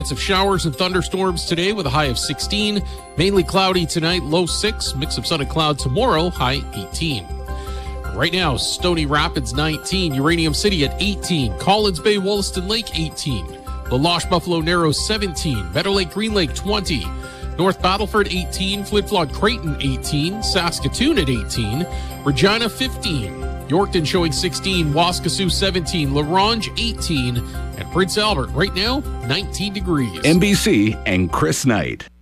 Of showers and thunderstorms today with a high of 16. Mainly cloudy tonight, low 6. Mix of sun and cloud tomorrow, high 18. Right now, Stony Rapids 19, Uranium City at 18, Collins Bay, Wollaston Lake 18, La Loche, Buffalo Narrows 17, Meadow Lake, Green Lake 20, North Battleford 18, Flin Flon Creighton 18, Saskatoon at 18, Regina 15, Yorkton showing 16, Waskesiu 17, La Ronge 18, and Prince Albert right now 19 degrees. NBC and Chris Knight.